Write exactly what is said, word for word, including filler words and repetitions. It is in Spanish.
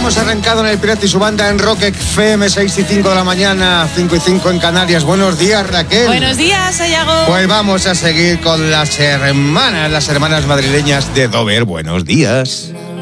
hemos arrancado en el Pirata y su banda en Rock F M, seis y cinco de la mañana, cinco y cinco en Canarias. Buenos días, Raquel. Buenos días, Sayago. Pues vamos a seguir con las hermanas, las hermanas madrileñas de Dover. Buenos días.